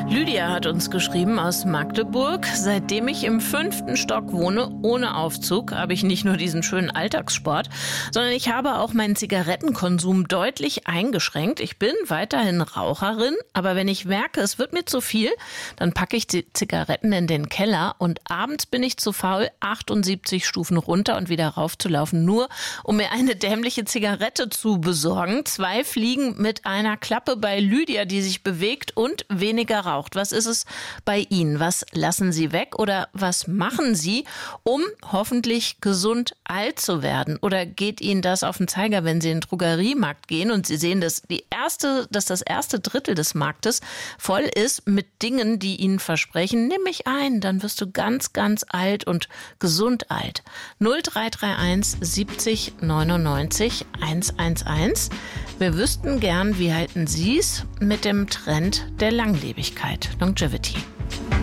Lydia hat uns geschrieben aus Magdeburg. Seitdem ich im 5. Stock wohne, ohne Aufzug, habe ich nicht nur diesen schönen Alltagssport, sondern ich habe auch meinen Zigarettenkonsum deutlich eingeschränkt. Ich bin weiterhin Raucherin, aber wenn ich merke, es wird mir zu viel, dann packe ich die Zigaretten in den Keller und abends bin ich zu faul, 78 Stufen runter und wieder raufzulaufen, nur um mir eine dämliche Zigarette zu besorgen. 2 Fliegen mit einer Klappe bei Lydia, die sich bewegt und weniger raucht. Was ist es bei Ihnen? Was lassen Sie weg oder was machen Sie, um hoffentlich gesund alt zu werden? Oder geht Ihnen das auf den Zeiger, wenn Sie in den Drogeriemarkt gehen und Sie sehen, dass das erste Drittel des Marktes voll ist mit Dingen, die Ihnen versprechen, nimm mich ein, dann wirst du ganz, ganz alt und gesund alt. 0331 70 99 111. Wir wüssten gern, wie halten Sie es mit dem Trend der Langlebigkeit, Longevity.